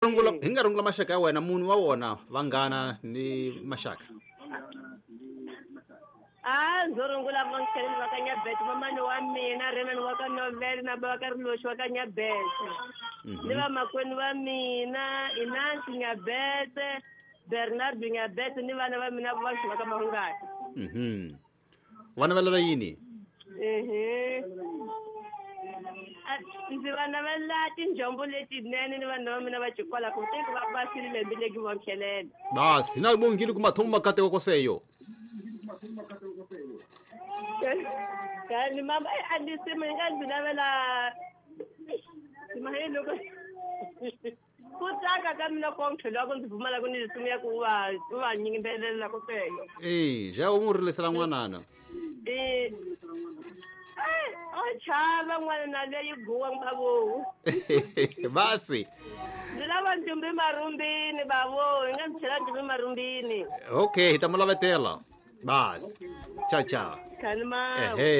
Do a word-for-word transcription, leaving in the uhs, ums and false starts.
rungula hi nga rungula maxaka ya wena munhu wa wona vanghana ni maxaka. Ah, ndzorongula vankheleni va ka Nyabet, mamani wa mina, Renan wa ka Noveli na baba ka Riloshi wa ka Nyabet. Ni va makwenu va mina, Inansi Nyabet, Bernard Nyabet, ni vana va mina va va ka Mahungati. Mhm. Vana va lava yini? Eh. Ndzi va navela tinjombo letinene ni vanhu va mina va Chikwala ku teki va basile lembe leki vonkhelele. Basi na bongile ku mathomo makate ko seyo. Kani mama andisi mina ndzi navela simahelo ko kutaka ka mina ko ngithela ku ndzi vumala ku ni simu ya ku va va nyingibelela ku seyo. Eh, ja o mo rilisela ngwanana. Eh. Oh, chava n'wana na leyi guwa ngabo. Basi. Ndilava ntumbi marumbini bavo, hi nga mchela ntumbi marumbini. Okay, hi ta mo lavetela. Basi. Ciao ciao. Khani ma. Ehe.